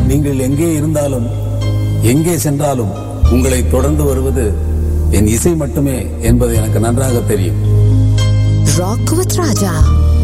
நீங்கள் எங்கே இருந்தாலும் எங்கே சென்றாலும் உங்களை தொடர்ந்து வருவது என் இசை மட்டுமே என்பது எனக்கு நன்றாக தெரியும். Rock with Raja.